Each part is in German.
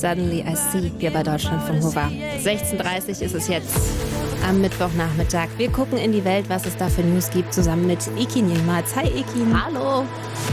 Suddenly I See hier bei Deutschlandfunk Nova. 16:30 ist es jetzt am Mittwochnachmittag. Wir gucken in die Welt, was es da für News gibt, zusammen mit Ekin Yilmaz. Hi Ekin. Hallo.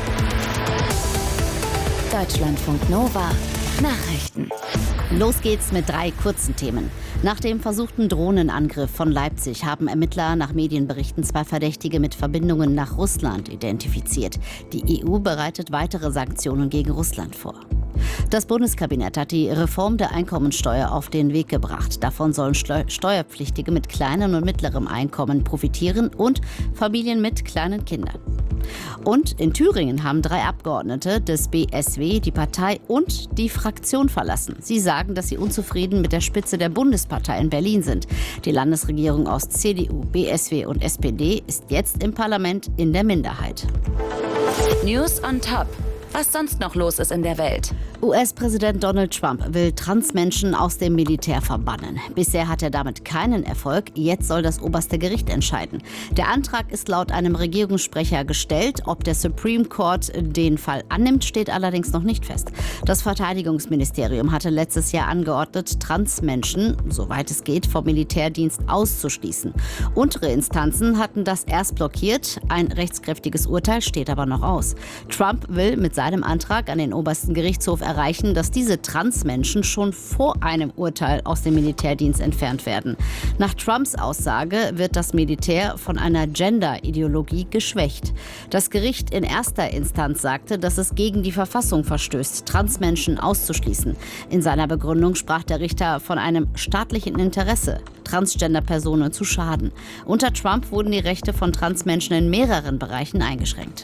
Deutschlandfunk Nova Nachrichten. Los geht's mit 3 kurzen Themen. Nach dem versuchten Drohnenangriff von Leipzig haben Ermittler nach Medienberichten 2 Verdächtige mit Verbindungen nach Russland identifiziert. Die EU bereitet weitere Sanktionen gegen Russland vor. Das Bundeskabinett hat die Reform der Einkommensteuer auf den Weg gebracht. Davon sollen Steuerpflichtige mit kleinem und mittlerem Einkommen profitieren und Familien mit kleinen Kindern. Und in Thüringen haben 3 Abgeordnete des BSW die Partei und die Fraktion verlassen. Sie sagen, dass sie unzufrieden mit der Spitze der Bundespartei in Berlin sind. Die Landesregierung aus CDU, BSW und SPD ist jetzt im Parlament in der Minderheit. News on Top. Was sonst noch los ist in der Welt? US-Präsident Donald Trump will Transmenschen aus dem Militär verbannen. Bisher hat er damit keinen Erfolg. Jetzt soll das oberste Gericht entscheiden. Der Antrag ist laut einem Regierungssprecher gestellt. Ob der Supreme Court den Fall annimmt, steht allerdings noch nicht fest. Das Verteidigungsministerium hatte letztes Jahr angeordnet, Transmenschen, soweit es geht, vom Militärdienst auszuschließen. Untere Instanzen hatten das erst blockiert. Ein rechtskräftiges Urteil steht aber noch aus. Trump will mit seinem Antrag an den obersten Gerichtshof erreichen, dass diese Transmenschen schon vor einem Urteil aus dem Militärdienst entfernt werden. Nach Trumps Aussage wird das Militär von einer Gender-Ideologie geschwächt. Das Gericht in erster Instanz sagte, dass es gegen die Verfassung verstößt, Transmenschen auszuschließen. In seiner Begründung sprach der Richter von einem staatlichen Interesse, Transgender-Personen zu schaden. Unter Trump wurden die Rechte von Transmenschen in mehreren Bereichen eingeschränkt.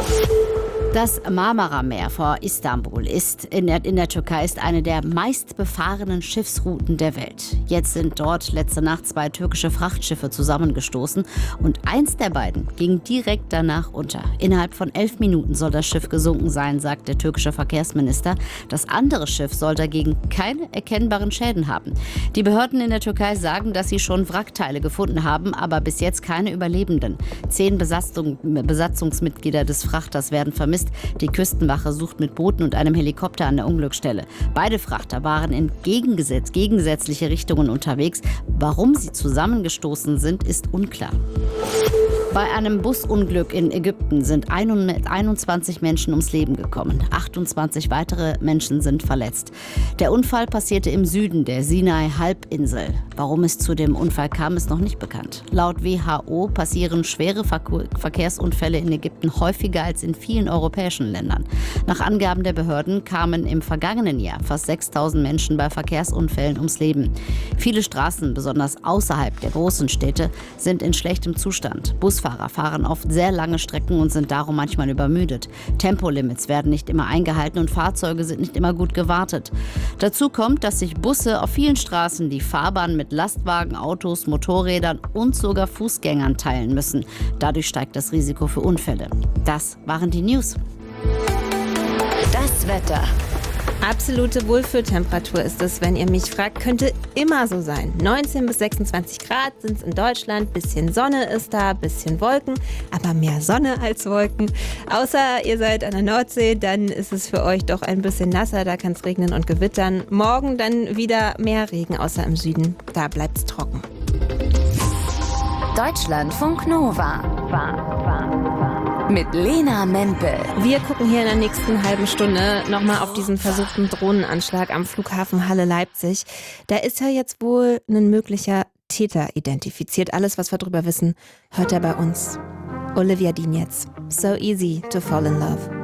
Das Marmara-Meer vor Istanbul in der Türkei ist eine der meistbefahrenen Schiffsrouten der Welt. Jetzt sind dort letzte Nacht 2 türkische Frachtschiffe zusammengestoßen und eins der beiden ging direkt danach unter. Innerhalb von 11 Minuten soll das Schiff gesunken sein, sagt der türkische Verkehrsminister. Das andere Schiff soll dagegen keine erkennbaren Schäden haben. Die Behörden in der Türkei sagen, dass sie schon Wrackteile gefunden haben, aber bis jetzt keine Überlebenden. 10 Besatzungsmitglieder des Frachters werden vermisst. Die Küstenwache sucht mit Booten und einem Helikopter an der Unglücksstelle. Beide Frachter waren in gegensätzliche Richtungen unterwegs. Warum sie zusammengestoßen sind, ist unklar. Bei einem Busunglück in Ägypten sind 21 Menschen ums Leben gekommen. 28 weitere Menschen sind verletzt. Der Unfall passierte im Süden der Sinai-Halbinsel. Warum es zu dem Unfall kam, ist noch nicht bekannt. Laut WHO passieren schwere Verkehrsunfälle in Ägypten häufiger als in vielen europäischen Ländern. Nach Angaben der Behörden kamen im vergangenen Jahr fast 6.000 Menschen bei Verkehrsunfällen ums Leben. Viele Straßen, besonders außerhalb der großen Städte, sind in schlechtem Zustand. Busfahrer fahren oft sehr lange Strecken und sind darum manchmal übermüdet. Tempolimits werden nicht immer eingehalten und Fahrzeuge sind nicht immer gut gewartet. Dazu kommt, dass sich Busse auf vielen Straßen die Fahrbahn mit Lastwagen, Autos, Motorrädern und sogar Fußgängern teilen müssen. Dadurch steigt das Risiko für Unfälle. Das waren die News. Das Wetter. Absolute Wohlfühltemperatur ist es, wenn ihr mich fragt. Könnte immer so sein. 19 bis 26 Grad sind es in Deutschland. Bisschen Sonne ist da, bisschen Wolken. Aber mehr Sonne als Wolken. Außer ihr seid an der Nordsee, dann ist es für euch doch ein bisschen nasser. Da kann es regnen und gewittern. Morgen dann wieder mehr Regen, außer im Süden. Da bleibt es trocken. Deutschlandfunk Nova. Mit Lena Mempel. Wir gucken hier in der nächsten halben Stunde nochmal auf diesen versuchten Drohnenanschlag am Flughafen Halle Leipzig. Da ist ja jetzt wohl ein möglicher Täter identifiziert. Alles, was wir darüber wissen, hört er bei uns. Olivia Dean jetzt. So easy to fall in love.